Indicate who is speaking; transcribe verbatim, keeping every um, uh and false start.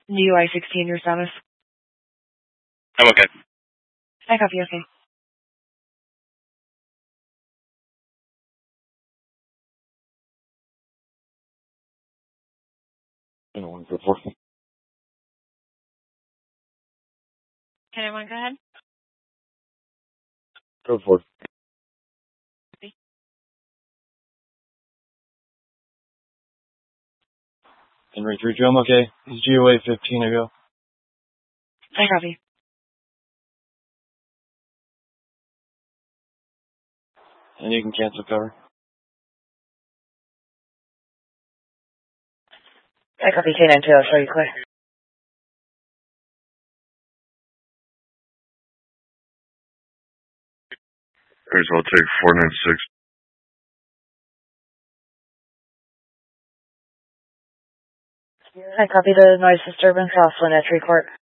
Speaker 1: D U I sixteen, your status?
Speaker 2: I'm okay.
Speaker 1: I copy, okay.
Speaker 3: Anyone go for it?
Speaker 1: Can anyone go ahead?
Speaker 3: Go for it. Henry three two, I'm okay. It's G O A fifteen, I go.
Speaker 1: I copy.
Speaker 3: And you can cancel cover.
Speaker 1: I copy K nine two, I'll show you clear.
Speaker 4: Here's I'll take four nine six.
Speaker 1: I copy the noise disturbance off Lynette Court.